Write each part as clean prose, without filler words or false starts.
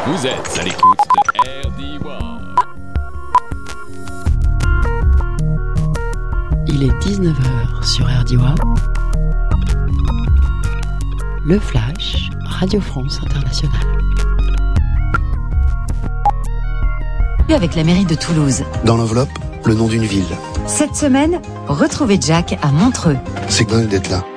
Vous êtes à l'écoute de RDY. Il est 19h sur RDY. Le Flash, Radio France Internationale. Avec la mairie de Toulouse. Dans l'enveloppe, le nom d'une ville. Cette semaine, retrouvez Jack à Montreux. C'est dingue d'être là.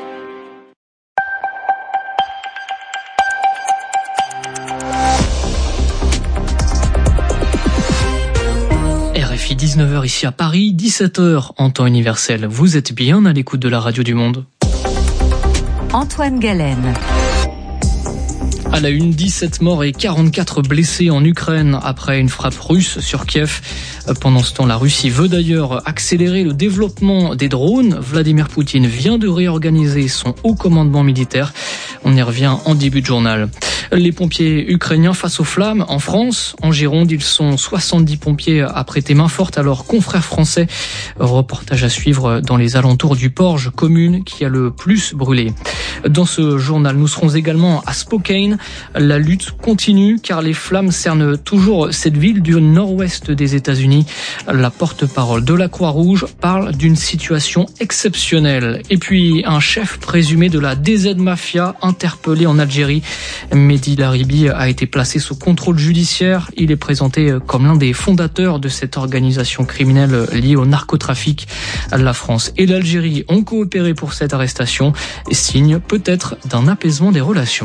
RFI 19h ici à Paris, 17h en temps universel. Vous êtes bien à l'écoute de la radio du monde. Antoine Galen. À la une, 17 morts et 44 blessés en Ukraine après une frappe russe sur Kiev. Pendant ce temps, la Russie veut d'ailleurs accélérer le développement des drones. Vladimir Poutine vient de réorganiser son haut commandement militaire. On y revient en début de journal. Les pompiers ukrainiens face aux flammes en France. En Gironde, ils sont 70 pompiers à prêter main forte à leurs confrères français. Reportage à suivre dans les alentours du Porge, commune qui a le plus brûlé. Dans ce journal, nous serons également à Spokane. La lutte continue car les flammes cernent toujours cette ville du nord-ouest des États-Unis. La porte-parole de la Croix-Rouge parle d'une situation exceptionnelle. Et puis, un chef présumé de la DZ Mafia interpellé en Algérie. Mehdi Laribi a été placé sous contrôle judiciaire. Il est présenté comme l'un des fondateurs de cette organisation criminelle liée au narcotrafic. La France et l'Algérie ont coopéré pour cette arrestation, signe peut-être d'un apaisement des relations.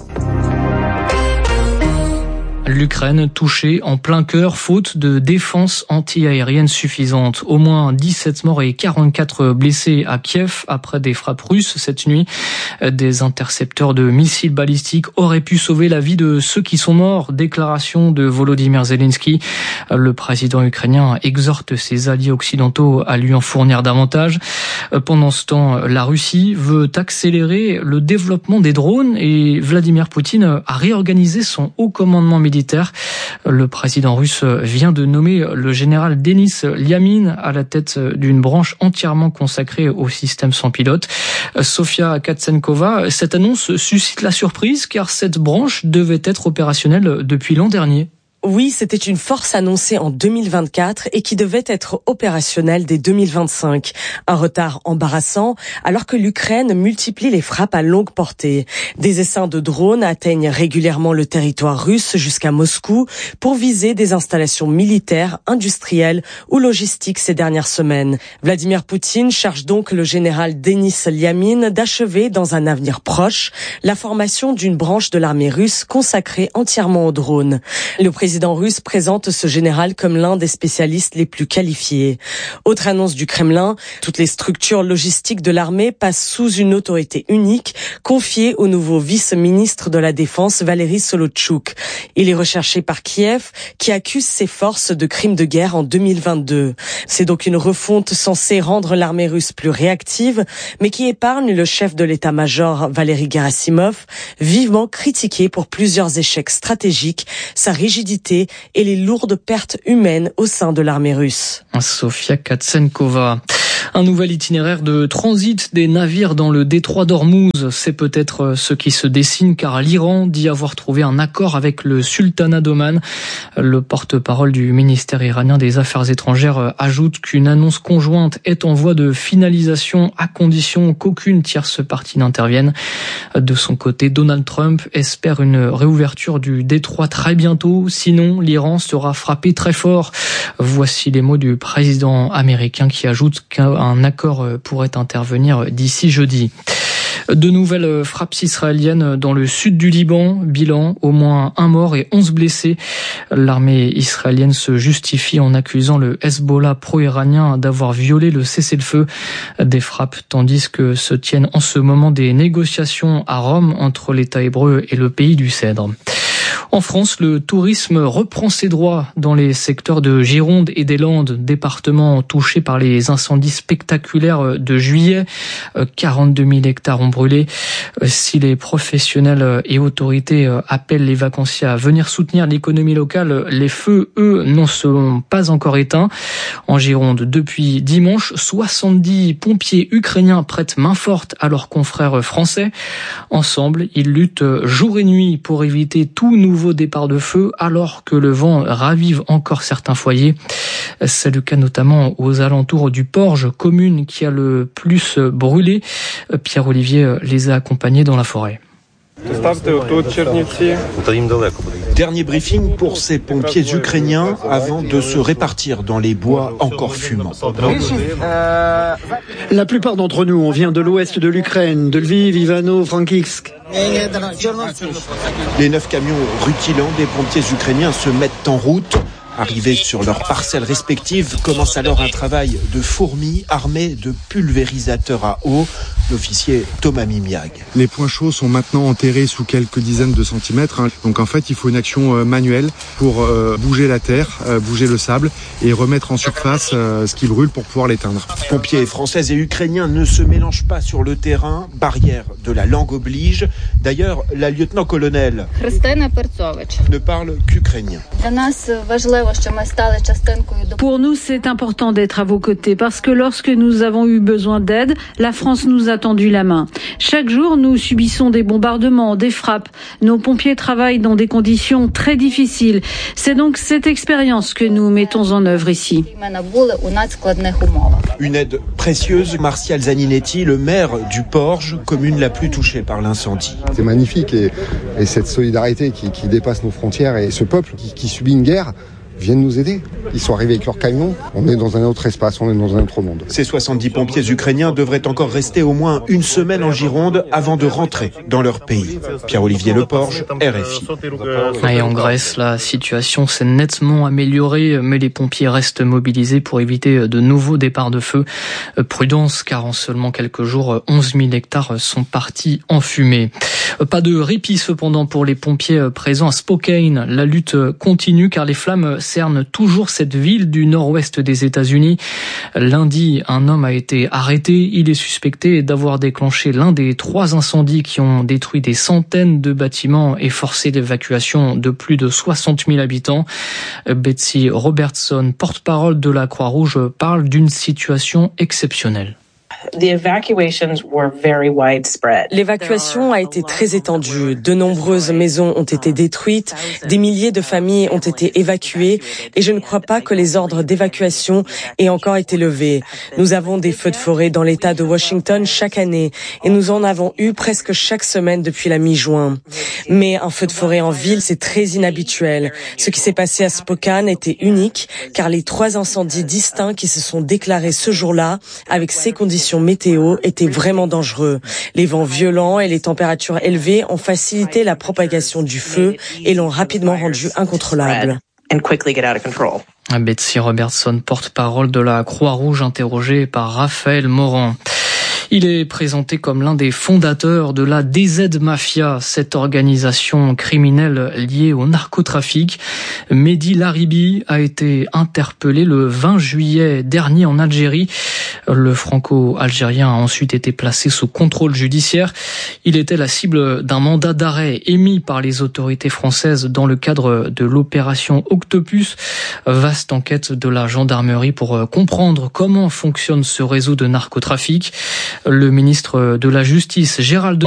L'Ukraine touchée en plein cœur, faute de défense anti-aérienne suffisante. Au moins 17 morts et 44 blessés à Kiev après des frappes russes cette nuit. Des intercepteurs de missiles balistiques auraient pu sauver la vie de ceux qui sont morts. Déclaration de Volodymyr Zelensky. Le président ukrainien exhorte ses alliés occidentaux à lui en fournir davantage. Pendant ce temps, la Russie veut accélérer le développement des drones et Vladimir Poutine a réorganisé son haut commandement militaire. Le président russe vient de nommer le général Denis Lyamin à la tête d'une branche entièrement consacrée au système sans pilote. Sofia Katsenkova, cette annonce suscite la surprise car cette branche devait être opérationnelle depuis l'an dernier. Oui, c'était une force annoncée en 2024 et qui devait être opérationnelle dès 2025. Un retard embarrassant alors que l'Ukraine multiplie les frappes à longue portée. Des essaims de drones atteignent régulièrement le territoire russe jusqu'à Moscou pour viser des installations militaires, industrielles ou logistiques ces dernières semaines. Vladimir Poutine charge donc le général Denis Lyamin d'achever dans un avenir proche la formation d'une branche de l'armée russe consacrée entièrement aux drones. Le président russe présente ce général comme l'un des spécialistes les plus qualifiés. Autre annonce du Kremlin, toutes les structures logistiques de l'armée passent sous une autorité unique, confiée au nouveau vice-ministre de la Défense, Valery Solochuk. Il est recherché par Kiev, qui accuse ses forces de crimes de guerre en 2022. C'est donc une refonte censée rendre l'armée russe plus réactive, mais qui épargne le chef de l'état-major, Valery Gerasimov, vivement critiqué pour plusieurs échecs stratégiques, sa rigidité et les lourdes pertes humaines au sein de l'armée russe. Sofia Katsenkova. Un nouvel itinéraire de transit des navires dans le détroit d'Ormuz, c'est peut-être ce qui se dessine car l'Iran dit avoir trouvé un accord avec le sultanat d'Oman. Le porte-parole du ministère iranien des Affaires étrangères ajoute qu'une annonce conjointe est en voie de finalisation à condition qu'aucune tierce partie n'intervienne. De son côté, Donald Trump espère une réouverture du détroit très bientôt, sinon l'Iran sera frappé très fort. Voici les mots du président américain qui ajoute qu'un accord pourrait intervenir d'ici jeudi. De nouvelles frappes israéliennes dans le sud du Liban. Bilan, au moins 1 mort et 11 blessés. L'armée israélienne se justifie en accusant le Hezbollah pro-iranien d'avoir violé le cessez-le-feu. Des frappes tandis que se tiennent en ce moment des négociations à Rome entre l'État hébreu et le pays du Cèdre. En France, le tourisme reprend ses droits dans les secteurs de Gironde et des Landes, départements touchés par les incendies spectaculaires de juillet. 42 000 hectares ont brûlé. Si les professionnels et autorités appellent les vacanciers à venir soutenir l'économie locale, les feux, eux, n'en sont pas encore éteints. En Gironde, depuis dimanche, 70 pompiers ukrainiens prêtent main forte à leurs confrères français. Ensemble, ils luttent jour et nuit pour éviter tout nouveau nouveaux départs de feu alors que le vent ravive encore certains foyers. C'est le cas notamment aux alentours du Porge, commune qui a le plus brûlé. Pierre-Olivier les a accompagnés dans la forêt. Dernier briefing pour ces pompiers ukrainiens avant de se répartir dans les bois encore fumants. La plupart d'entre nous, on vient de l'ouest de l'Ukraine, de Lviv, Ivano-Frankivsk. Les 9 camions rutilants des pompiers ukrainiens se mettent en route. Arrivés sur leurs parcelles respectives, commence alors un travail de fourmis armées de pulvérisateurs à eau. L'officier Thomas Mimiag. Les points chauds sont maintenant enterrés sous quelques dizaines de centimètres. Donc en fait, il faut une action manuelle pour bouger la terre, bouger le sable et remettre en surface ce qui brûle pour pouvoir l'éteindre. Pompiers français et ukrainiens ne se mélangent pas sur le terrain. Barrière de la langue oblige. D'ailleurs, la lieutenant-colonel ne parle qu'ukrainien. Pour nous, c'est important d'être à vos côtés parce que lorsque nous avons eu besoin d'aide, la France nous a tendu la main. Chaque jour, nous subissons des bombardements, des frappes. Nos pompiers travaillent dans des conditions très difficiles. C'est donc cette expérience que nous mettons en œuvre ici. Une aide précieuse. Martial Zaninetti, le maire du Porge, commune la plus touchée par l'incendie. C'est magnifique et cette solidarité qui dépasse nos frontières et ce peuple qui subit une guerre viennent nous aider. Ils sont arrivés avec leurs camions. On est dans un autre espace, on est dans un autre monde. Ces 70 pompiers ukrainiens devraient encore rester au moins une semaine en Gironde avant de rentrer dans leur pays. Pierre-Olivier Leporge, RFI. Et en Grèce, la situation s'est nettement améliorée, mais les pompiers restent mobilisés pour éviter de nouveaux départs de feu. Prudence, car en seulement quelques jours, 11 000 hectares sont partis en fumée. Pas de répit cependant pour les pompiers présents à Spokane. La lutte continue car les flammes cerne toujours cette ville du nord-ouest des États-Unis. Lundi, un homme a été arrêté. Il est suspecté d'avoir déclenché l'un des 3 incendies qui ont détruit des centaines de bâtiments et forcé l'évacuation de plus de 60 000 habitants. Betsy Robertson, porte-parole de la Croix-Rouge, parle d'une situation exceptionnelle. L'évacuation a été très étendue. De nombreuses maisons ont été détruites, des milliers de familles ont été évacuées et je ne crois pas que les ordres d'évacuation aient encore été levés. Nous avons des feux de forêt dans l'État de Washington chaque année et nous en avons eu presque chaque semaine depuis la mi-juin. Mais un feu de forêt en ville, c'est très inhabituel. Ce qui s'est passé à Spokane était unique car les 3 incendies distincts qui se sont déclarés ce jour-là, avec ces conditions météo, étaient vraiment dangereux. Les vents violents et les températures élevées ont facilité la propagation du feu et l'ont rapidement rendu incontrôlable. Betsy Robertson, porte-parole de la Croix-Rouge, interrogée par Raphaël Morand. Il est présenté comme l'un des fondateurs de la DZ Mafia, cette organisation criminelle liée au narcotrafic. Mehdi Laribi a été interpellé le 20 juillet dernier en Algérie. Le franco-algérien a ensuite été placé sous contrôle judiciaire. Il était la cible d'un mandat d'arrêt émis par les autorités françaises dans le cadre de l'opération Octopus, vaste enquête de la gendarmerie pour comprendre comment fonctionne ce réseau de narcotrafic. Le ministre de la Justice, Gérald